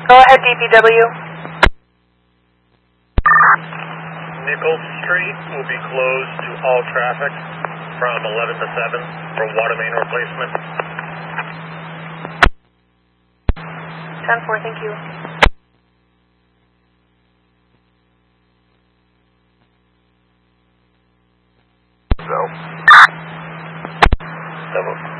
Go ahead, DPW. Nichols Street will be closed to all traffic from 11 to 7 for water main replacement. 10-4, thank you. So. Double.